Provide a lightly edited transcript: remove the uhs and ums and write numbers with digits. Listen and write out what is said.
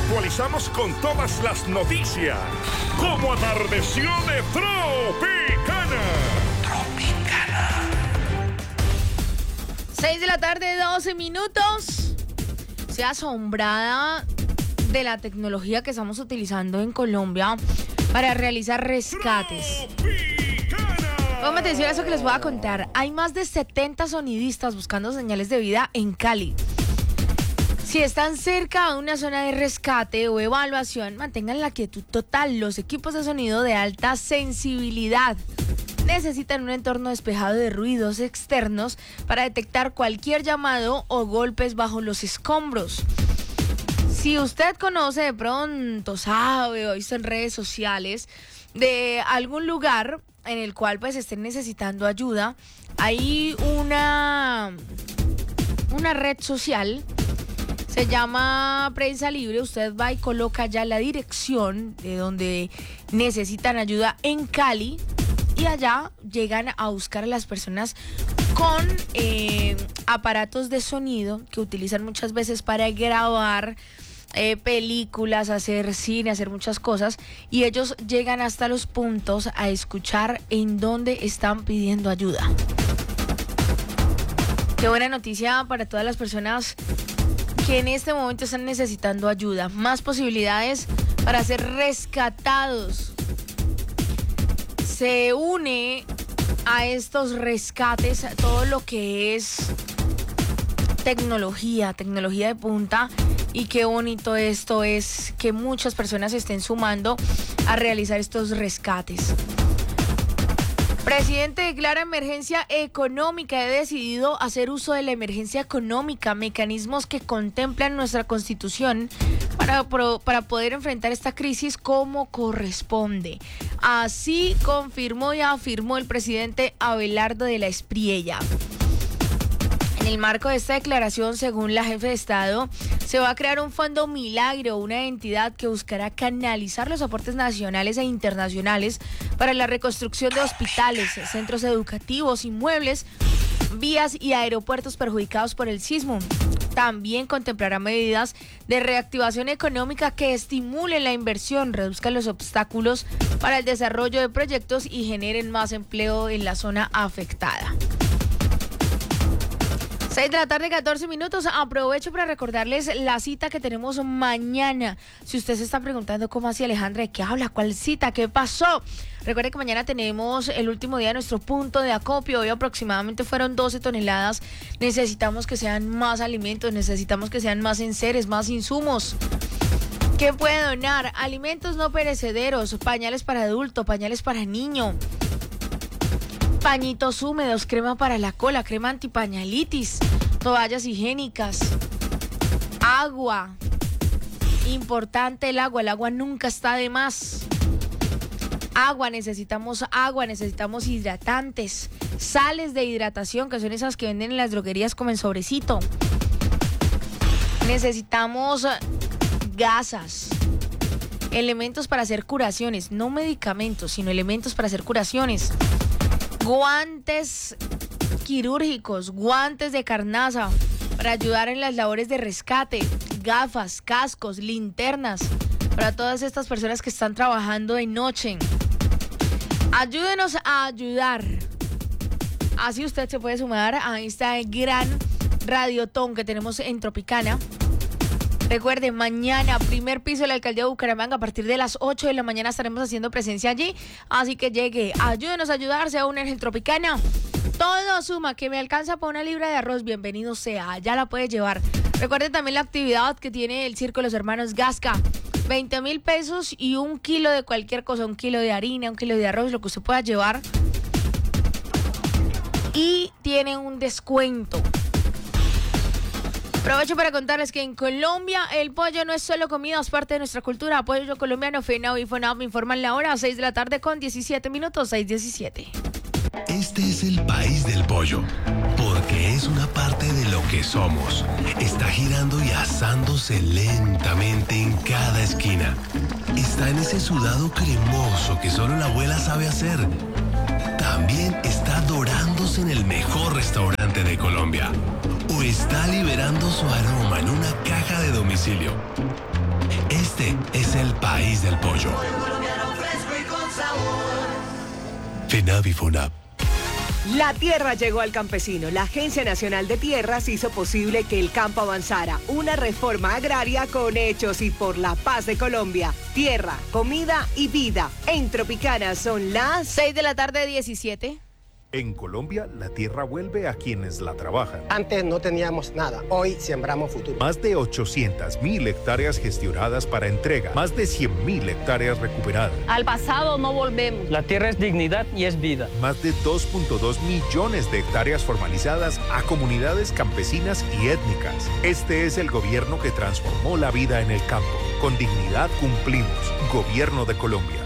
actualizamos con todas las noticias. Como atardeció de Tropicana. 6 de la tarde, 12 minutos. Estoy asombrada de la tecnología que estamos utilizando en Colombia para realizar rescates. Póngame atención a eso que les voy a contar. Hay más de 70 sonidistas buscando señales de vida en Cali. Si están cerca de una zona de rescate o evaluación, mantengan la quietud total. Los equipos de sonido de alta sensibilidad necesitan un entorno despejado de ruidos externos para detectar cualquier llamado o golpes bajo los escombros. Si usted conoce de pronto, sabe o ha visto en redes sociales de algún lugar en el cual pues estén necesitando ayuda, hay una red social, se llama Prensa Libre. Usted va y coloca ya la dirección de donde necesitan ayuda en Cali y allá llegan a buscar a las personas con aparatos de sonido que utilizan muchas veces para grabar películas, hacer cine, hacer muchas cosas, y ellos llegan hasta los puntos a escuchar en dónde están pidiendo ayuda. Qué buena noticia para todas las personas que en este momento están necesitando ayuda. Más posibilidades para ser rescatados. Se une a estos rescates todo lo que es tecnología de punta, y qué bonito esto es que muchas personas se estén sumando a realizar estos rescates. Presidente declara emergencia económica. He decidido hacer uso de la emergencia económica, mecanismos que contemplan nuestra Constitución para poder enfrentar esta crisis como corresponde. Así confirmó y afirmó el presidente Abelardo de la Espriella. En el marco de esta declaración, según la jefe de Estado, se va a crear un fondo milagro, una entidad que buscará canalizar los aportes nacionales e internacionales para la reconstrucción de hospitales, centros educativos, inmuebles, vías y aeropuertos perjudicados por el sismo. También contemplará medidas de reactivación económica que estimulen la inversión, reduzcan los obstáculos para el desarrollo de proyectos y generen más empleo en la zona afectada. 6 de la tarde, 14 minutos. Aprovecho para recordarles la cita que tenemos mañana. Si usted se está preguntando cómo así, Alejandra, ¿de qué habla? ¿Cuál cita? ¿Qué pasó? Recuerde que mañana tenemos el último día de nuestro punto de acopio. Hoy aproximadamente fueron 12 toneladas. Necesitamos que sean más alimentos, necesitamos que sean más enseres, más insumos. ¿Qué puede donar? Alimentos no perecederos, pañales para adulto, pañales para niño, pañitos húmedos, crema para la cola, crema antipañalitis, toallas higiénicas, agua. Importante el agua nunca está de más. Necesitamos hidratantes, sales de hidratación, que son esas que venden en las droguerías como en sobrecito. Necesitamos gasas, elementos para hacer curaciones, no medicamentos, sino elementos para hacer curaciones. Guantes quirúrgicos, guantes de carnaza para ayudar en las labores de rescate, gafas, cascos, linternas para todas estas personas que están trabajando de noche. Ayúdenos a ayudar. Así usted se puede sumar a esta gran radiotón que tenemos en Tropicana. Recuerde, mañana, primer piso de la alcaldía de Bucaramanga, a partir de las 8 de la mañana estaremos haciendo presencia allí. Así que llegue, ayúdenos a ayudarse a unir en Tropicana. Todo suma, que me alcanza para una libra de arroz, bienvenido sea, ya la puede llevar. Recuerde también la actividad que tiene el Circo de los Hermanos Gasca. 20,000 pesos y 1 kilo de cualquier cosa, 1 kilo de harina, 1 kilo de arroz, lo que usted pueda llevar. Y tiene un descuento. Aprovecho para contarles que en Colombia el pollo no es solo comida, es parte de nuestra cultura. Pollo colombiano, FENAO y FONAV me informan la hora, 6 de la tarde con 17 minutos, 6:17. Este es el país del pollo, porque es una parte de lo que somos. Está girando y asándose lentamente en cada esquina. Está en ese sudado cremoso que solo la abuela sabe hacer. También está dorándose en el mejor restaurante de Colombia. O está liberando su aroma en una caja de domicilio. Es del pollo. FENAV y FONAP. La tierra llegó al campesino. La Agencia Nacional de Tierras hizo posible que el campo avanzara. Una reforma agraria con hechos y por la paz de Colombia. Tierra, comida y vida. En Tropicana son las 6 de la tarde, 17. En Colombia, la tierra vuelve a quienes la trabajan. Antes no teníamos nada, hoy sembramos futuro. Más de 800.000 hectáreas gestionadas para entrega, más de 100.000 hectáreas recuperadas. Al pasado no volvemos. La tierra es dignidad y es vida. Más de 2.2 millones de hectáreas formalizadas a comunidades campesinas y étnicas. Este es el gobierno que transformó la vida en el campo. Con dignidad cumplimos. Gobierno de Colombia.